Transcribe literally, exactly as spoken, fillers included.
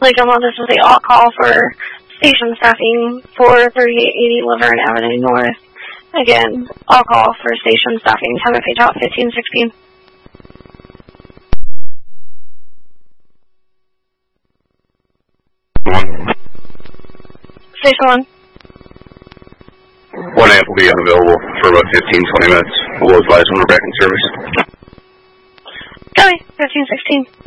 Like, I want this was a all call for station staffing for thirty-eight eighty Laverne Avenue North. Again, all call for station staffing, time of page out fifteen sixteen. One. Station one. One amp will be unavailable for about fifteen, twenty minutes. We'll advise when we're back in service. Copy, fifteen sixteen.